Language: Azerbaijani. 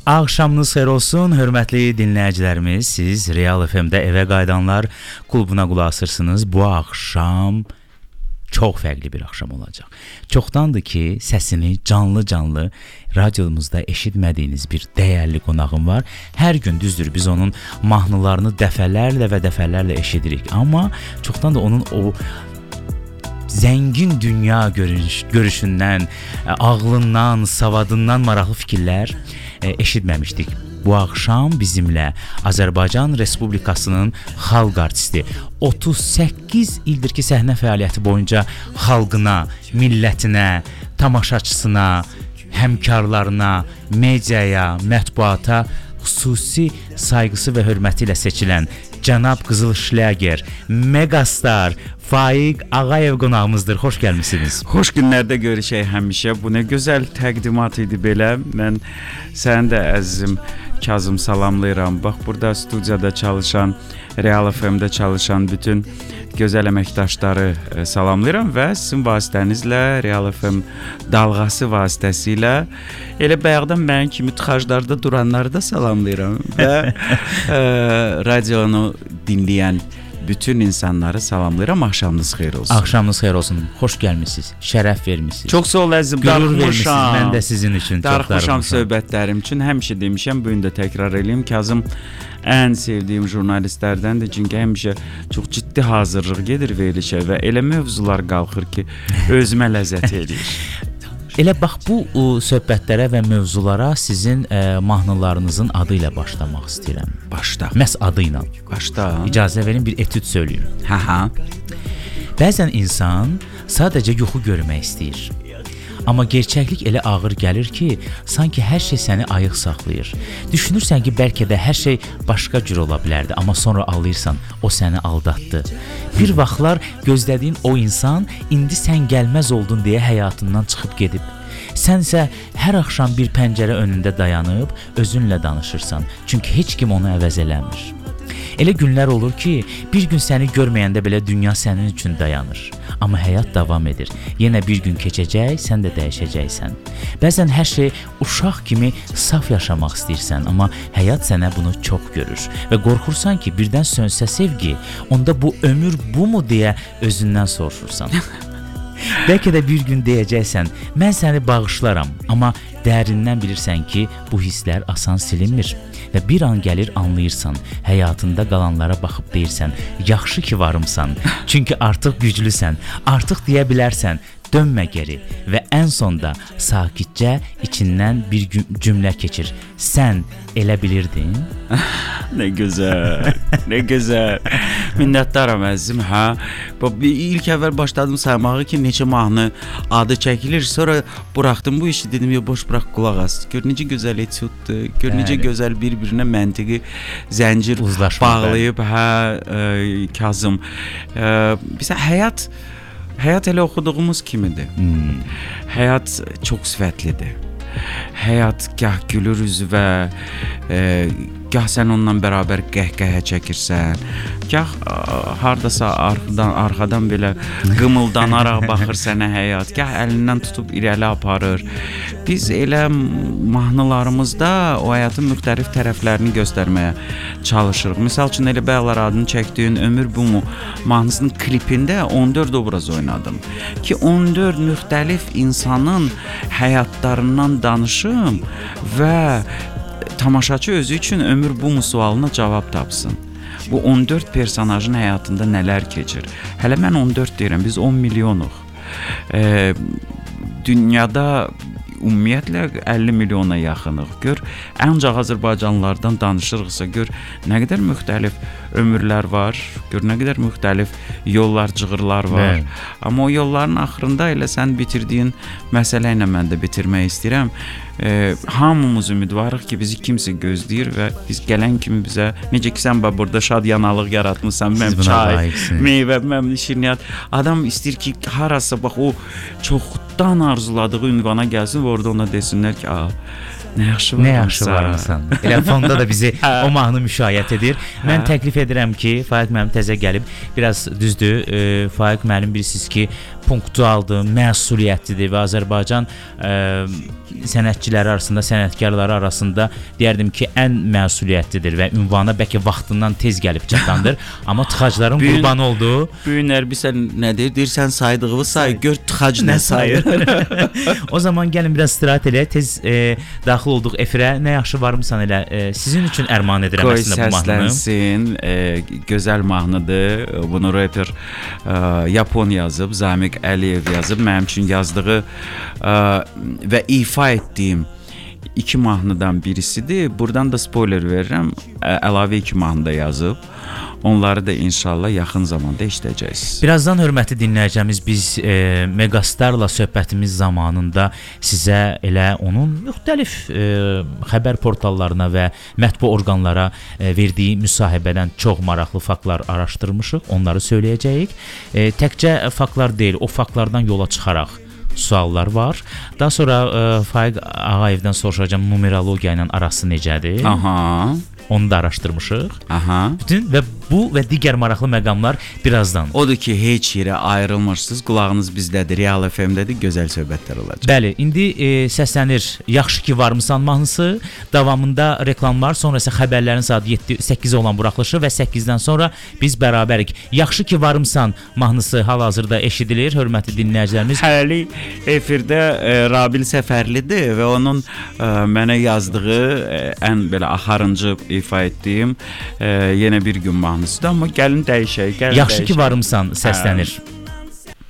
Axşamınız xeyir olsun, hörmətli dinləyicilərimiz. Siz Real FM-də Evə Qayıdanlar klubuna qulaq asırsınız. Bu axşam çox fərqli bir axşam olacaq. Çoxdandır ki, səsini canlı radiomuzda eşitmədiyiniz bir dəyərli qonağım var. Hər gün düzdür, biz onun mahnılarını dəfələrlə eşidirik. Amma çoxdan da onun o zəngin dünya görüşündən, ağlından, savadından maraqlı fikirlər eşitməmişdik. Bu axşam bizimlə Azərbaycan Respublikasının xalq artisti 38 ildir ki, səhnə fəaliyyəti boyunca xalqına, millətinə, tamaşaçısına, həmkarlarına, mediaya, mətbuata xüsusi sayğısı və hörməti ilə seçilən cənab Qızıl Şləger, megastar Faiq Ağayev qonağımızdır. Xoş gəlmisiniz. Xoş günlərdə görüşək həmişə. Bu nə gözəl təqdimat idi belə. Mən səni də əzizim Kazım salamlayıram. Bax, burada studiyada çalışan, Real FM-də çalışan bütün gözəl əməkdaşları salamlayıram və sizin vasitənizlə Real FM dalğası vasitəsilə elə bayaqdan mənim kimi tıxaclarda duranları da salamlayıram və radionu dinləyən bütün insanları salamlayıram. Axşamınız xeyir olsun. Axşamınız xeyir olsun. Xoş gəlmisiniz. Şərəf vermisiniz. Çox sağ ol əzizim. Qürur vermisiniz. Mən də sizin üçün çox darıxmışam söhbətlərim üçün. Həmişə demişəm, bu gün də təkrar eləyim. Kazım ən sevdiyim jurnalistlərdəndir. Çünki həmişə çox ciddi hazırlıq gedir verilişə və elə mövzular qalxır ki, özümə ləzzət eləyir. Elə bax, bu söhbətlərə və mövzulara sizin mahnılarınızın adı ilə başlamaq istəyirəm. Başda. Məhz adı ilə. Başda. İcazə verin, bir etüd söyləyim. Ha. Bəzən insan sadəcə yuxu görmək istəyir. Amma gerçəklik elə ağır gəlir ki, sanki hər şey səni ayıq saxlayır. Düşünürsən ki, bəlkə də hər şey başqa cür ola bilərdi, amma sonra anlayırsan, o səni aldatdı. Bir vaxtlar gözlədiyin o insan indi sən gəlməz oldun deyə həyatından çıxıb gedib. Sən isə hər axşam bir pəncərə önündə dayanıb özünlə danışırsan, çünki heç kim onu əvəz eləmir. Elə günlər olur ki, bir gün səni görməyəndə belə dünya sənin üçün dayanır. Amma həyat davam edir. Yenə bir gün keçəcək, sən də dəyişəcəksən. Bəzən hər şey uşaq kimi saf yaşamaq istəyirsən, amma həyat sənə bunu çox görür. Və qorxursan ki, birdən sönsə sevgi, onda bu ömür bumu deyə özündən soruşursan. Bəlkə də bir gün deyəcəksən, mən səni bağışlaram, amma dərindən bilirsən ki, bu hisslər asan silinmir. Və bir an gəlir anlayırsan, həyatında qalanlara baxıb deyirsən, yaxşı ki varımsan, çünki artıq güclüsən, artıq deyə bilərsən, dönmə geri və ən sonda sakitcə içindən bir cümlə keçir. Sən elə bilirdin? Nə gözəl, nə gözəl. Minnətdaram əzizim. İlk əvvəl başladım saymağı ki, neçə mahnı adı çəkilir. Sonra buraxdım bu işi, dedim ya boş burax, qulaq as. Gör necə gözəl etüddur, gör necə gözəl bir-birinə məntiqi zəncir bağlayıb. Kazım. Bizə həyat elə oxuduğumuz kimidir. Həyat çox sifətlidir. Həyat gah gülürüz və gah sən onunla bərabər qəhqəhə çəkirsən, gah hardasa arxadan belə qımıldanaraq baxır sənə həyat, gah əlindən tutub irəli aparır. Biz elə mahnılarımızda o həyatın müxtəlif tərəflərini göstərməyə çalışırıq. Misal üçün elə bayaqlar adını çəkdiyin Ömür Bumu mahnısının klipində 14 obraz oynadım ki, 14 müxtəlif insanın həyatlarından danışım və tamaşaçı özü üçün ömür bumu sualına cavab tapsın. Bu 14 personajın həyatında nələr keçir? Hələ mən 14 deyirəm, biz 10 milyonuq. Dünyada ümumiyyətlə 50 milyona yaxınıq. Gör, ancaq Azərbaycanlılardan danışırıqsa, gör, nə qədər müxtəlif ömürlər var, gör, nə qədər müxtəlif yollar, cığırlar var. Amma o yolların axırında elə sən bitirdiyin məsələ ilə mən də bitirmək istəyirəm. Hamımız ümidvarıq ki, bizi kimsə gözləyir və biz gələn kimi bizə, necə ki sən burada şadyanalıq yaratmışsan, mənim çay, meyvə, mənim şirniyyat. Adam istəyir ki, harasa bax o çoxdan arzuladığı ünvana gəlsin və orada ona desinlər ki, nə yaxşı varımsan. Elə fonda da bizi o mahnı müşayiət edir. Mən təklif edirəm ki, Faiq müəllim təzə gəlib, biraz düzdür, Faiq müəllim bilirsiniz ki, punktualdır, məsuliyyətlidir və Azərbaycan sənətçiləri arasında, sənətkarları arasında deyərdim ki, ən məsuliyyətlidir və ünvana bəlkə vaxtından tez gəlib çatandır. Amma tıxacların qurbanı oldu. Bu gün sən nə deyirsən, saydığını say, gör tıxac nə sayır. O zaman gəlin biraz istirahət elə, tez daxil olduq efirə. Nə yaxşı varmısan elə, sizin üçün ərmağan edirəm əslində bu mahnını. Qoy səslənsin, gözəl mahnıdır. Bunu rapper Yapon yazıb, Zamiq Əliyev yazıb, mənim üçün yazdığı və ifa etdiyim 2 mahnıdan birisidir. Buradan da spoiler verirəm, əlavə 2 mahnı da yazıb. Onları da inşallah yaxın zamanda eşidəcəksiniz. Birazdan hörmətli dinləyicimiz, biz Megastarla söhbətimiz zamanında sizə elə onun müxtəlif xəbər portallarına və mətbu orqanlara verdiyi müsahibədən çox maraqlı faktlar araşdırmışıq, onları söyləyəcəyik. Təkcə faktlar deyil, o faktlardan yola çıxaraq suallar var. Daha sonra Faiq Ağayevdən soruşacağım, numerologiya ilə arası necədir? Aha. Onu da araşdırmışıq. Aha. Bütün və bu və digər maraqlı məqamlar birazdan. Odur ki, heç yerə ayrılmırsınız. Qulağınız bizdədir, Real FM-dədir. Gözəl söhbətlər olacaq. Bəli, indi səslənir Yaxşı ki varmısan mahnısı. Davamında reklamlar, sonra isə xəbərlərin saat 8 olan buraxılışı və 8-dən sonra biz bərabərik. Yaxşı ki varmısan mahnısı hal-hazırda eşidilir, hörmətli dinləyicilərimiz. Hələlik efirdə Rabil Səfərlidir və onun mənə yazdığı ən belə axarıncı ifa etdiyim yenə bir gün mahnısıdır, amma gəlin dəyişək. Yaxşı ki varmısan səslənir.